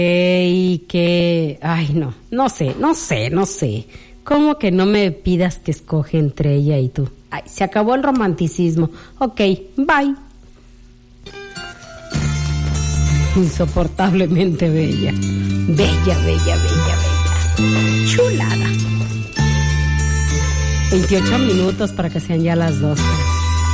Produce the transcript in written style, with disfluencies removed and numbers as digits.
Y que, ay, no sé. ¿Cómo que no me pidas que escoge entre ella y tú? Ay, se acabó el romanticismo. Ok, bye. Insoportablemente bella. Bella. Chulada. 28 minutos para que sean ya las 12.